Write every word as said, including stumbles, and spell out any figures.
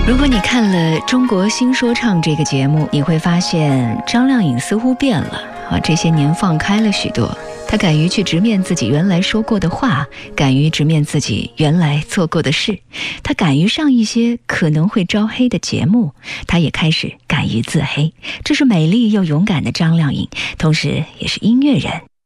如果你看了《中国新说唱》这个节目，你会发现张靓颖似乎变了啊，这些年放开了许多。她敢于去直面自己原来说过的话，敢于直面自己原来做过的事，她敢于上一些可能会招黑的节目，她也开始敢于自黑。这是美丽又勇敢的张靓颖，同时也是音乐人。